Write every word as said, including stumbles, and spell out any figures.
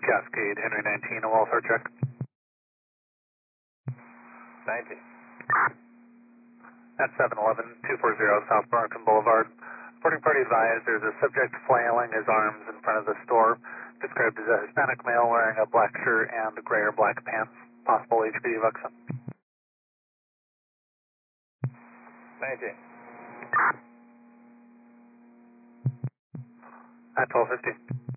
Cascade, Henry nineteen, a welfare check. ninety. At seven eleven, two forty South Burlington Boulevard. Reporting party advised there's a subject flailing his arms in front of the store, described as a Hispanic male wearing a black shirt and gray or black pants. Possible H P D Vuxa. ninety. At twelve fifty.